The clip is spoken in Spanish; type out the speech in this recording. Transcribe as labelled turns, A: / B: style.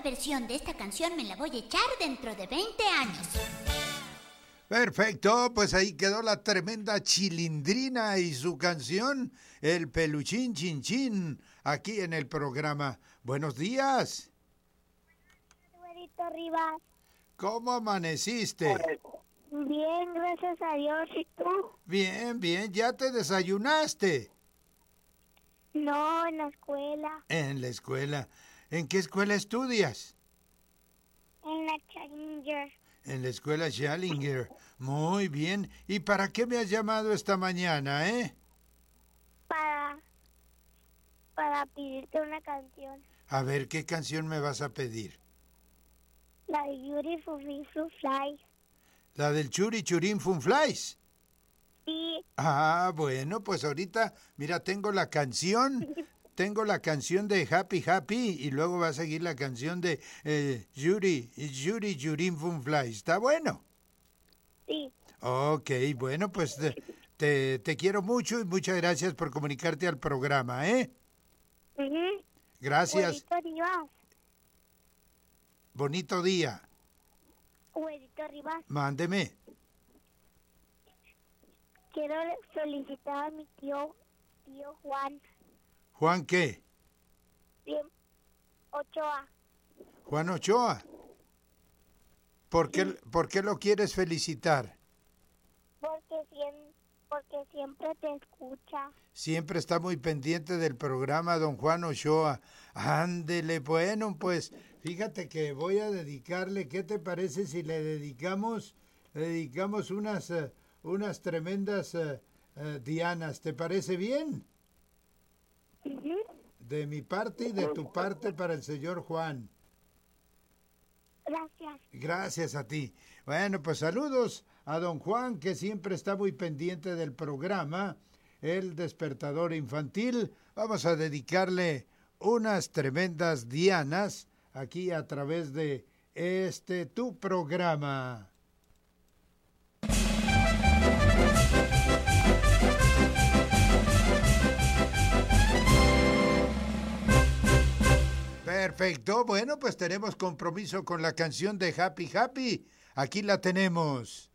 A: versión de esta canción me la voy a echar dentro de 20 años.
B: Perfecto, pues ahí quedó la tremenda Chilindrina y su canción, El Peluchín Chin Chin, aquí en el programa. Buenos días.
C: Güerito Rivas.
B: ¿Cómo amaneciste?
C: Bien, gracias a Dios. ¿Y tú?
B: Bien, bien, ¿ya te desayunaste?
C: No, en la escuela.
B: En la escuela. ¿En qué escuela estudias?
C: En la Challenger.
B: En la escuela Challenger. Muy bien. ¿Y para qué me has llamado esta mañana,
C: Para pedirte una canción.
B: A ver, ¿qué canción me vas a pedir?
C: La de Beautiful Fly.
B: ¿La del Churi Churín Funflies?
C: Sí.
B: Ah, bueno, pues ahorita, mira, tengo la canción de Happy Happy y luego va a seguir la canción de Yuri Churín Funflies. ¿Está bueno?
C: Sí.
B: Ok, bueno, pues te quiero mucho y muchas gracias por comunicarte al programa,
C: Uh-huh.
B: Gracias.
C: Güerito Rivas.
B: Bonito día.
C: Güerito Rivas.
B: Mándeme.
C: Quiero felicitar a mi tío Juan.
B: ¿Juan qué?
C: Ochoa.
B: Juan Ochoa. ¿Por qué lo quieres felicitar?
C: Porque siempre te escucha.
B: Siempre está muy pendiente del programa, don Juan Ochoa. Ándele, bueno, pues fíjate que voy a dedicarle, ¿qué te parece si le dedicamos unas tremendas dianas? ¿Te parece bien?
C: Uh-huh.
B: De mi parte y de tu parte para el señor Juan.
C: Gracias.
B: Gracias a ti. Bueno, pues saludos a don Juan, que siempre está muy pendiente del programa, El Despertador Infantil. Vamos a dedicarle unas tremendas dianas aquí a través de tu programa. Perfecto, bueno, pues tenemos compromiso con la canción de Happy Happy. Aquí la tenemos.